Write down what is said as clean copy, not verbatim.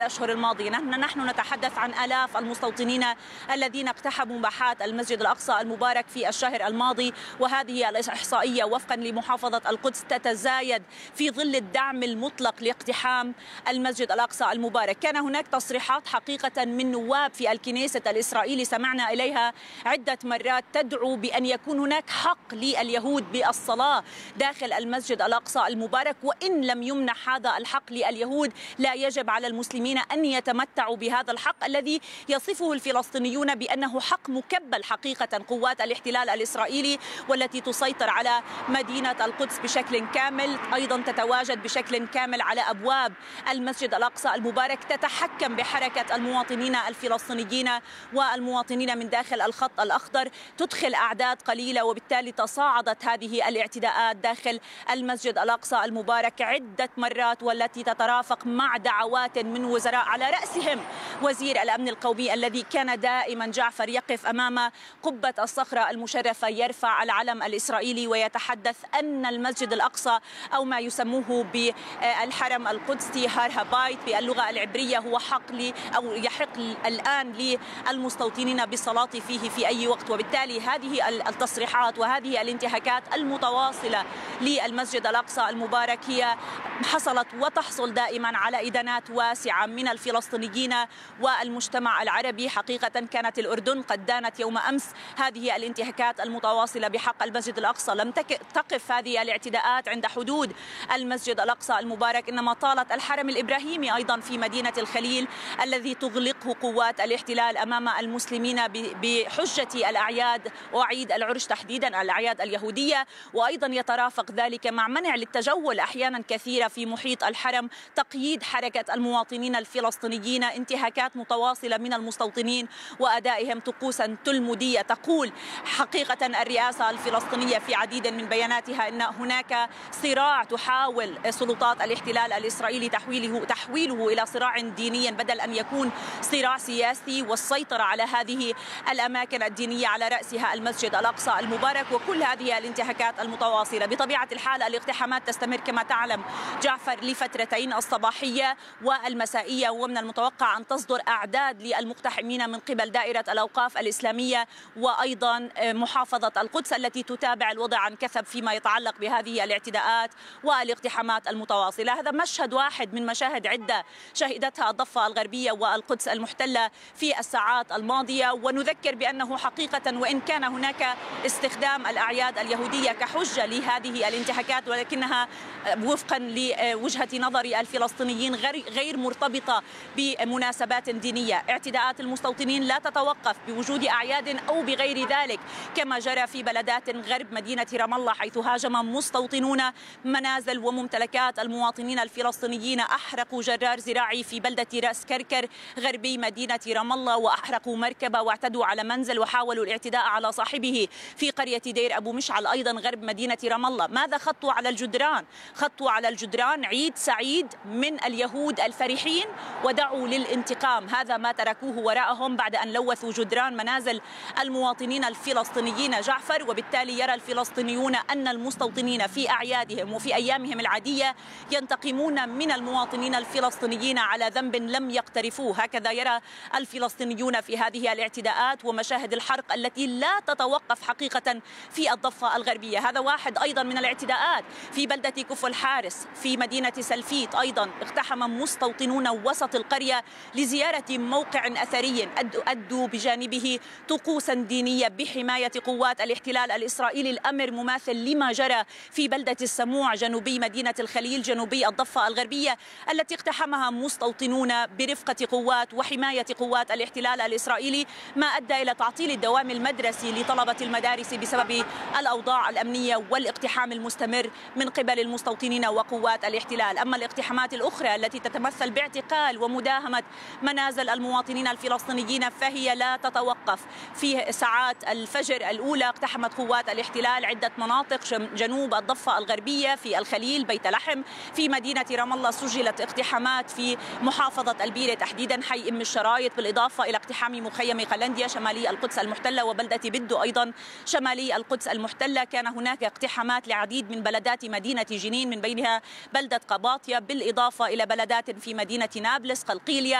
الأشهر الماضية. نحن نتحدث عن آلاف المستوطنين الذين اقتحموا باحات المسجد الأقصى المبارك في الشهر الماضي، وهذه الإحصائية وفقا لمحافظة القدس تتزايد في ظل الدعم المطلق لاقتحام المسجد الأقصى المبارك. كان هناك تصريحات حقيقة من نواب في الكنيسة الإسرائيلي سمعنا إليها عدة مرات تدعو بأن يكون هناك حق لليهود بالصلاة داخل المسجد الأقصى المبارك، وإن لم يمنح هذا الحق لليهود لا يجب على المسلمين أن يتمتعوا بهذا الحق الذي يصفه الفلسطينيون بأنه حق مكبل حقيقة قوات الاحتلال الإسرائيلي، والتي تسيطر على مدينة القدس بشكل كامل، أيضا تتواجد بشكل كامل على أبواب المسجد الأقصى المبارك، تتحكم بحركة المواطنين الفلسطينيين والمواطنين من داخل الخط الأخضر، تدخل أعداد قليلة، وبالتالي تصاعدت هذه الاعتداءات داخل المسجد الأقصى المبارك عدة مرات، والتي تترافق مع دعوات من وزراء على رأسهم وزير الأمن القومي الذي كان دائما جعفر يقف أمام قبة الصخرة المشرفة يرفع العلم الإسرائيلي ويتحدث أن المسجد الأقصى أو ما يسموه بالحرم القدسي هارهابايت باللغة العبرية هو أو يحق الآن للمستوطنين بالصلاة فيه في أي وقت. وبالتالي هذه التصريحات وهذه الانتهاكات المتواصلة للمسجد الأقصى المبارك هي حصلت وتحصل دائما على إدانات واسعة من الفلسطينيين والمجتمع العربي. حقيقة كانت الأردن قد دانت يوم أمس هذه الانتهاكات المتواصلة بحق المسجد الأقصى. لم تقف هذه الاعتداءات عند حدود المسجد الأقصى المبارك، إنما طالت الحرم الإبراهيمي أيضا في مدينة الخليل الذي تغلقه قوات الاحتلال أمام المسلمين بحجة الأعياد وعيد العرش تحديدا الأعياد اليهودية، وأيضا يترافق ذلك مع منع للتجول أحيانا كثيرة في محيط الحرم، تقييد حركة المواطنين الفلسطينيين، انتهاكات متواصلة من المستوطنين وأدائهم طقوسا تلمودية. تقول حقيقة الرئاسة الفلسطينية في عديد من بياناتها أن هناك صراع تحاول سلطات الاحتلال الإسرائيلي تحويله إلى صراع ديني بدل أن يكون صراع سياسي، والسيطرة على هذه الأماكن الدينية على رأسها المسجد الأقصى المبارك. وكل هذه الانتهاكات المتواصلة بطبيعة الحال الاقتحامات تستمر كما تعلم جعفر لفترتين الصباحية والمسائية، ومن المتوقع أن تصدر أعداد للمقتحمين من قبل دائرة الأوقاف الإسلامية وأيضا محافظة القدس التي تتابع الوضع عن كثب فيما يتعلق بهذه الاعتداءات والاقتحامات المتواصلة. هذا مشهد واحد من مشاهد عدة شهدتها الضفة الغربية والقدس المحتلة في الساعات الماضية. ونذكر بأنه حقيقة وإن كان هناك استخدام الأعياد اليهودية كحجة لهذه الانتهاكات، ولكنها وفقا لوجهة نظر الفلسطينيين غير مرتبطة بمناسبات دينية. اعتداءات المستوطنين لا تتوقف بوجود أعياد أو بغير ذلك، كما جرى في بلدات غرب مدينة رام الله حيث هاجم مستوطنون منازل وممتلكات المواطنين الفلسطينيين، أحرقوا جرار زراعي في بلدة رأس كركر غربي مدينة رام الله، وأحرقوا مركبة واعتدوا على منزل وحاولوا الاعتداء على صاحبه في قرية دير أبو مشعل أيضا غرب مدينة رام الله. ماذا خطوا على الجدران؟ خطوا على الجدران عيد سعيد من اليهود الفرحين ودعوا للانتقام. هذا ما تركوه وراءهم بعد أن لوثوا جدران منازل المواطنين الفلسطينيين جعفر. وبالتالي يرى الفلسطينيون أن المستوطنين في أعيادهم وفي أيامهم العادية ينتقمون من المواطنين الفلسطينيين على ذنب لم يقترفوه. هكذا يرى الفلسطينيون في هذه الاعتداءات ومشاهد الحرق التي لا تتوقف حقيقة في الضفة الغربية. هذا واحد أيضا من الاعتداءات في بلدة كفر الحارس في مدينة سلفيت، أيضا اقتحم مستوطنون وسط القرية لزيارة موقع أثري أدوا بجانبه طقوسا دينية بحماية قوات الاحتلال الإسرائيلي، الأمر مماثل لما جرى في بلدة السموع جنوبي مدينة الخليل جنوبي الضفة الغربية التي اقتحمها مستوطنون برفقة قوات وحماية قوات الاحتلال الإسرائيلي، ما أدى إلى تعطيل الدوام المدرسي لطلبة المدارس بسبب الأوضاع الأمنية والاقتحام المستمر من قبل المستوطنين وقوات الاحتلال. أما الاقتحامات الأخرى التي تتمثل باعتقال ومداهمة منازل المواطنين الفلسطينيين فهي لا تتوقف. في ساعات الفجر الأولى اقتحمت قوات الاحتلال عدة مناطق جنوب الضفة الغربية في الخليل بيت لحم. في مدينة رام الله سجلت اقتحامات في محافظة البيرة تحديدا حي أم الشرايط، بالإضافة إلى اقتحام مخيم قلنديا شمالي القدس المحتلة وبلدة بدو أيضا شمالي القدس المحتلة. كان هناك اقتحامات لعديد من بلدات مدينة جنين من بينها بلدة قباطية، بالإضافة إلى بلدات في مدينة نابلس قلقيلية